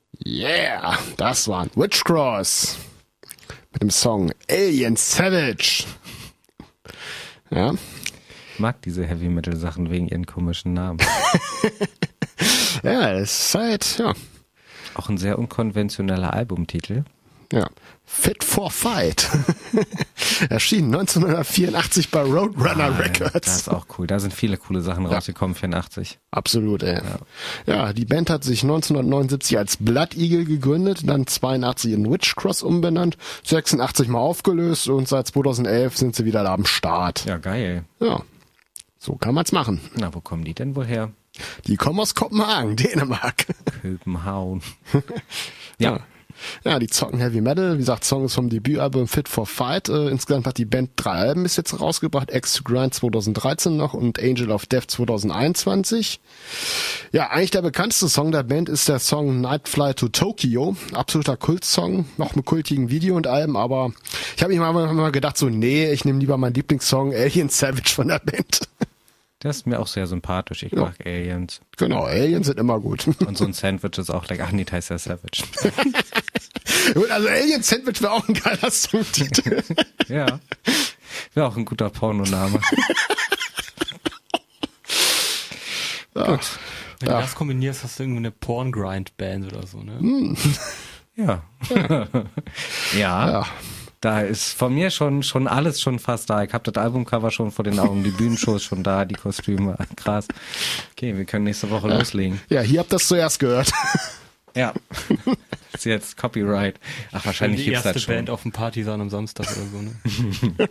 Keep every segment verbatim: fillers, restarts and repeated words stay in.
Yeah, das war Witchcross mit dem Song Alien Savage. Ja. Ich mag diese Heavy-Metal-Sachen wegen ihren komischen Namen. Ja, das ist halt, ja. Auch ein sehr unkonventioneller Albumtitel. Ja. Fit for Fight. Erschien neunzehnhundertvierundachtzig bei Roadrunner ah, Records. Das ist auch cool. Da sind viele coole Sachen ja. rausgekommen, vierundachtzig. Absolut, ey. Ja. ja, die Band hat sich neunzehnhundertneunundsiebzig als Blood Eagle gegründet, dann zweiundachtzig in Witchcross umbenannt, sechsundachtzig mal aufgelöst und seit zweitausendelf sind sie wieder da am Start. Ja, geil. Ja, so kann man's machen. Na, wo kommen die denn wohl her? Die kommen aus Kopenhagen, Dänemark. Kopenhagen. ja. ja. Ja, die zocken Heavy Metal. Wie gesagt, Song ist vom Debütalbum Fit for Fight. Äh, insgesamt hat die Band drei Alben bis jetzt rausgebracht. X to Grind zweitausenddreizehn noch und Angel of Death zweitausendeinundzwanzig. Ja, eigentlich der bekannteste Song der Band ist der Song Night Fly to Tokyo. Absoluter Kultsong, noch mit kultigen Video und Alben, aber ich habe mich mal, mal gedacht, so nee, ich nehme lieber meinen Lieblingssong Alien Savage von der Band. Das ist mir auch sehr sympathisch. Ich ja. mag Aliens. Genau, Aliens sind immer gut. Und so ein Sandwich ist auch lecker. Ach nee, heißt ja Savage. Also Alien Sandwich wäre auch ein geiler Songtitel. Ja. Wäre auch ein guter Pornoname. Ja. Gut. Wenn ja. du das kombinierst, hast du irgendwie eine Porn-Grind-Band oder so, ne? Hm. Ja. ja. ja. Ja. Da ist von mir schon schon alles schon fast da. Ich habe das Albumcover schon vor den Augen, die Bühnenshows schon da, die Kostüme. Krass. Okay, wir können nächste Woche ja. loslegen. Ja, hier habt ihr das zuerst gehört. Ja. Ist jetzt Copyright. Ach, wahrscheinlich die gibt's das schon. Die erste Band auf dem Partisan am Samstag oder so, ne?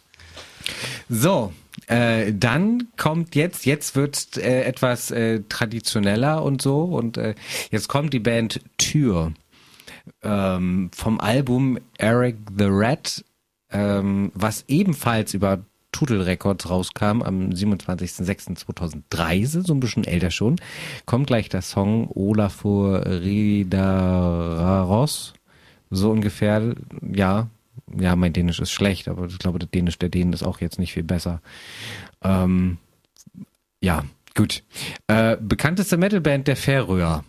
So, äh, dann kommt jetzt, jetzt wird äh, etwas äh, traditioneller und so und äh, jetzt kommt die Band Tür. Ähm, vom Album Eric the Rat, ähm, was ebenfalls über Tuttle Records rauskam am siebenundzwanzigsten sechsten zweitausenddrei, so ein bisschen älter schon, kommt gleich der Song Olafur Ridararos, so ungefähr, ja, ja, mein Dänisch ist schlecht, aber ich glaube, der Dänisch der Dänen ist auch jetzt nicht viel besser. Ähm, ja, gut. Äh, bekannteste Metalband der Färöer.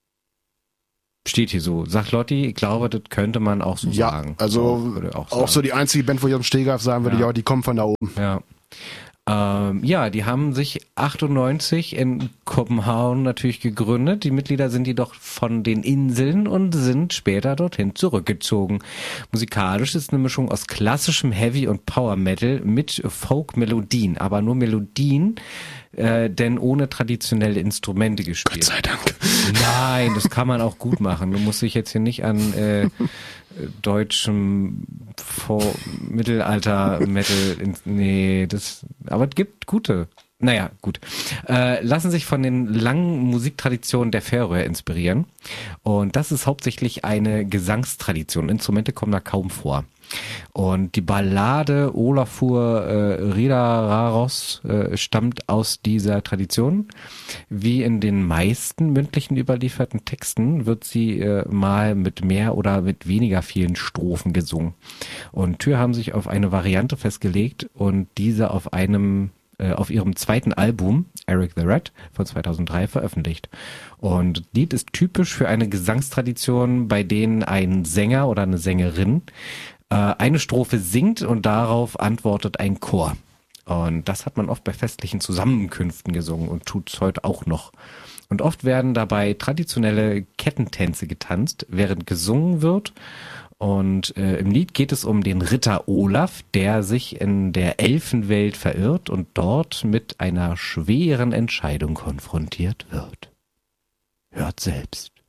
Steht hier so. Sagt Lotti, ich glaube, das könnte man auch so ja, sagen. Also so, auch, auch so die einzige Band, wo ich auf dem Stehgreif sagen würde, ja. ja, die kommen von da oben. Ja. Ähm, ja, die haben sich achtundneunzig in Kopenhagen natürlich gegründet. Die Mitglieder sind jedoch von den Inseln und sind später dorthin zurückgezogen. Musikalisch ist eine Mischung aus klassischem Heavy und Power Metal mit Folk-Melodien, aber nur Melodien, äh, denn ohne traditionelle Instrumente gespielt. Gott sei Dank. Nein, das kann man auch gut machen. Du musst dich jetzt hier nicht an äh, deutschem Vor- Mittelalter-Metal, nee, das, aber es gibt gute. Naja, gut. Äh, lassen sich von den langen Musiktraditionen der Färöer inspirieren. Und das ist hauptsächlich eine Gesangstradition. Instrumente kommen da kaum vor. Und die Ballade Olafur äh, Ridararos äh, stammt aus dieser Tradition. Wie in den meisten mündlichen überlieferten Texten wird sie äh, mal mit mehr oder mit weniger vielen Strophen gesungen. Und Tür haben sich auf eine Variante festgelegt und diese auf einem äh, auf ihrem zweiten Album Eric the Rat von zweitausenddrei veröffentlicht. Und das Lied ist typisch für eine Gesangstradition, bei denen ein Sänger oder eine Sängerin eine Strophe singt und darauf antwortet ein Chor. Und das hat man oft bei festlichen Zusammenkünften gesungen und tut's heute auch noch. Und oft werden dabei traditionelle Kettentänze getanzt, während gesungen wird. Und äh, im Lied geht es um den Ritter Olaf, der sich in der Elfenwelt verirrt und dort mit einer schweren Entscheidung konfrontiert wird. Hört selbst.